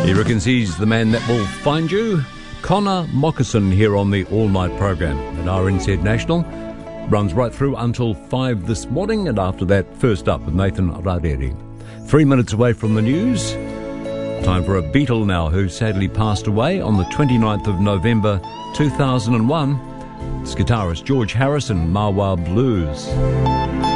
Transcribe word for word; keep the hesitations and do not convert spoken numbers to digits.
He reckons he's the man that will find you. Connor Moccasin here on the All Night program at R N Z National. Runs right through until five this morning, and after that, first up with Nathan Raderi. Three minutes away from the news. Time for a Beatle now, who sadly passed away on the twenty-ninth of November two thousand one. It's guitarist George Harrison, Marwah Blues.